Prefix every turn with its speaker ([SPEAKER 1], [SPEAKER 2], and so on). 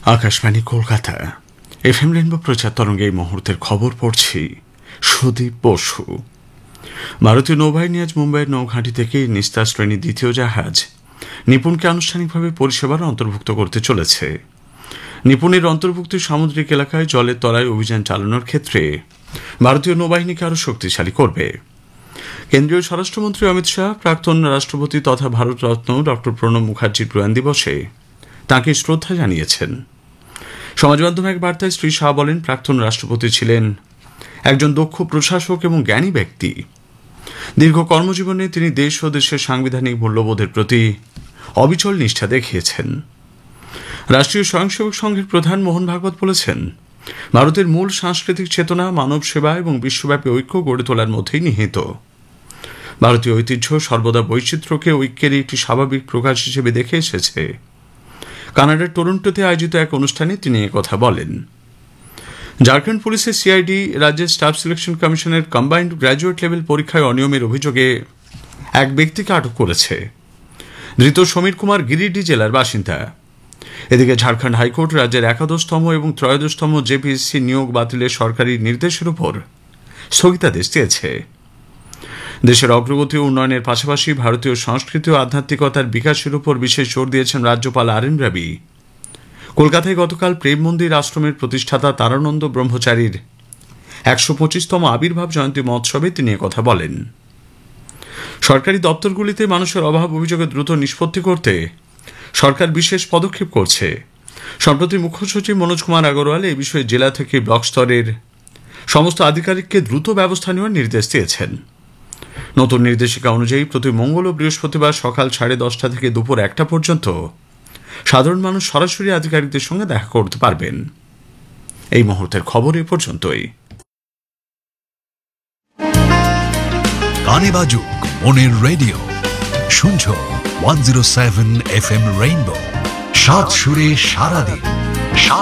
[SPEAKER 1] Akashvani Kolkata FM rainbow প্রচার তরঙ্গে এই মুহূর্তের খবর পড়ছি সুদীপ বসু। ভারতীয় নৌবাহিনী আজ মুম্বাইয়ের নৌঘাঁটি থেকে নিস্তার শ্রেণী দ্বিতীয় জাহাজ নিপুণকে আনুষ্ঠানিকভাবে পরিষেবার অন্তর্ভুক্ত করতে চলেছে। নিপুণের অন্তর্ভুক্ত সামুদ্রিক এলাকায় জলের তলায় অভিযান চালানোর ক্ষেত্রে ভারতীয় নৌবাহিনীকে আরও শক্তিশালী করবে। কেন্দ্রীয় স্বরাষ্ট্রমন্ত্রী অমিত শাহ প্রাক্তন রাষ্ট্রপতি তথা ভারতরত্ন ডক্টর প্রণব মুখার্জির প্রয়াণ দিবসে তাঁকে শ্রদ্ধা জানিয়েছেন। সমাজ মাধ্যমে এক বার্তায় শ্রী শাহ বলেন, প্রাক্তন রাষ্ট্রপতি ছিলেন একজন দক্ষ প্রশাসক এবং জ্ঞানী ব্যক্তি। দীর্ঘ কর্মজীবনে তিনি দেশ ও দেশের সাংবিধানিক মূল্যবোধের প্রতি অবিচল নিষ্ঠা দেখিয়েছেন। রাষ্ট্রীয় স্বয়ংসেবক সংঘের প্রধান মোহন ভাগবত বলেছেন, ভারতের মূল সাংস্কৃতিক চেতনা মানব সেবা এবং বিশ্বব্যাপী ঐক্য গড়ে তোলার মধ্যেই নিহিত। ভারতীয় ঐতিহ্য সর্বদা বৈচিত্র্যকে ঐক্যের একটি স্বাভাবিক প্রকাশ হিসেবে দেখে এসেছে। কানাডার টরন্টোতে আয়োজিত এক অনুষ্ঠানে তিনি একথা বলেন। ঝাড়খণ্ড পুলিশের সিআইডি রাজ্যের স্টাফ সিলেকশন কমিশনের কম্বাইন্ড গ্র্যাজুয়েট লেভেল পরীক্ষায় অনিয়মের অভিযোগে এক ব্যক্তিকে আটক করেছে। ধৃত সমীর কুমার গিরিডি জেলার বাসিন্দা। এদিকে ঝাড়খণ্ড হাইকোর্ট রাজ্যের একাদশতম এবং ত্রয়োদশতম জেপিএসসি নিয়োগ বাতিলের সরকারি নির্দেশের উপর স্থগিতাদেশ দিয়েছে। দেশের অগ্রগতি ও উন্নয়নের পাশাপাশি ভারতীয় সংস্কৃতি ও আধ্যাত্মিকতার বিকাশের উপর বিশেষ জোর দিয়েছেন রাজ্যপাল আর.এন. রবি। কলকাতায় গতকাল প্রেম মন্দির আশ্রমের প্রতিষ্ঠাতা তারানন্দ ব্রহ্মচারীর ১২৫তম আবির্ভাব জয়ন্তী মহোৎসবে তিনি একথা বলেন। সরকারি দপ্তরগুলিতে মানুষের অভাব অভিযোগে দ্রুত নিষ্পত্তি করতে সরকার বিশেষ পদক্ষেপ করছে। সম্প্রতি মুখ্য সচিব মনোজ কুমার আগরওয়াল এই বিষয়ে জেলা থেকে ব্লক স্তরের সমস্ত আধিকারিককে দ্রুত ব্যবস্থা নেওয়ার নির্দেশ দিয়েছেন। নতুন নির্দেশিকা অনুযায়ী প্রতি মঙ্গল ও বৃহস্পতিবার সকাল 10:30 থেকে দুপুর 1টা পর্যন্ত সাধারণ মানুষ সরাসরি আধিকারিকদের সঙ্গে দেখা করতে পারবেন। এই মুহূর্তের খবর এ পর্যন্তই।
[SPEAKER 2] গানে বাজুক মনের রেডিও, শুনছ 107 FM রেইনবো। সাত সুরে সারাদিন।